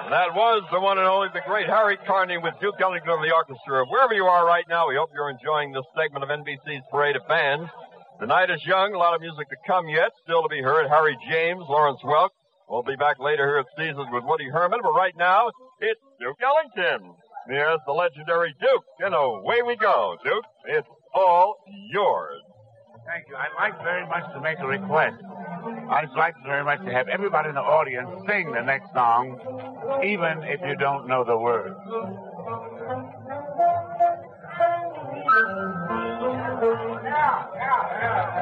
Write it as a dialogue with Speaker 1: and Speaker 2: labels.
Speaker 1: And that was the one and only the great Harry Carney with Duke Ellington of the orchestra. Wherever you are right now, we hope you're enjoying this segment of NBC's Parade of Bands. The night is young, a lot of music to come yet, still to be heard. Harry James, Lawrence Welk. We'll be back later here at Seasons with Woody Herman, but right now, it's Duke Ellington. Yes, the legendary Duke. And away we go, Duke. It's all yours.
Speaker 2: Thank you. I'd like very much to make a request. I'd like very much to have everybody in the audience sing the next song, even if you don't know the words.